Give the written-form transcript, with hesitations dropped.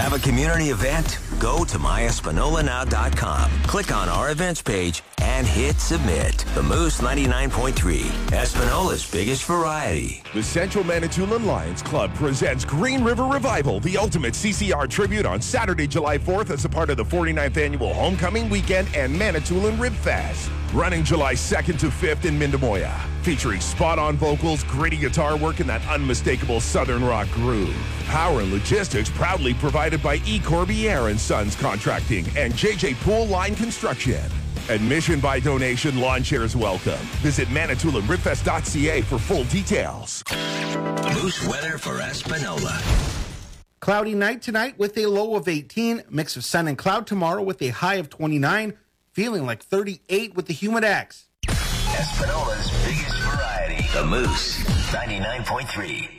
Have a community event? Go to myespinolanow.com. Click on our events page and hit submit. The Moose 99.3, Espinola's biggest variety. The Central Manitoulin Lions Club presents Green River Revival, the ultimate CCR tribute on Saturday, July 4th as a part of the 49th Annual Homecoming Weekend and Manitoulin Rib Fest. Running July 2nd to 5th in Mindemoya. Featuring spot-on vocals, gritty guitar work, and that unmistakable Southern rock groove. Power and logistics proudly provided by E. Corbière & Sons Contracting and JJ Pool Line Construction. Admission by donation, lawn chairs welcome. Visit ManitoulinRibFest.ca for full details. Moose weather for Espinola. Cloudy night tonight with a low of 18. Mix of sun and cloud tomorrow with a high of 29. Feeling like 38 with the Humidex. Espinola's biggest variety. The Moose 99.3.